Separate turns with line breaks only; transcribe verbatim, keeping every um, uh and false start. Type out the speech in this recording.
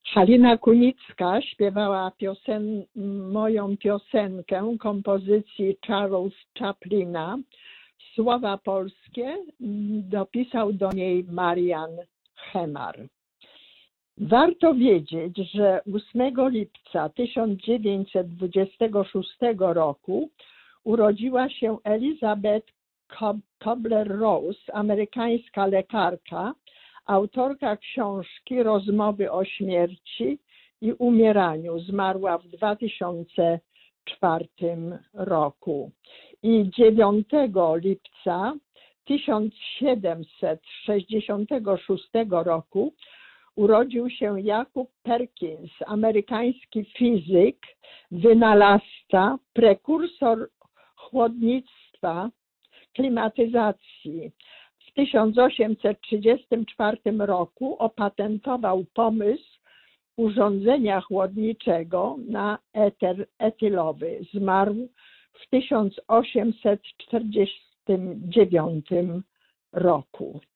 Halina Kunicka śpiewała piosen, moją piosenkę kompozycji Charles Chaplina. Słowa polskie dopisał do niej Marian Hemar. Warto wiedzieć, że ósmego lipca tysiąc dziewięćset dwudziestego szóstego roku urodziła się Elizabeth Kubler-Ross, amerykańska lekarka, autorka książki Rozmowy o śmierci i umieraniu. Zmarła w dwa tysiące czwartym roku. I dziewiątego lipca tysiąc siedemset sześćdziesiątego szóstego roku urodził się Jakub Perkins, amerykański fizyk, wynalazca, prekursor chłodnictwa, klimatyzacji. W tysiąc osiemset trzydziestym czwartym roku opatentował pomysł urządzenia chłodniczego na eter etylowy. Zmarł w tysiąc osiemset czterdziestym dziewiątym roku.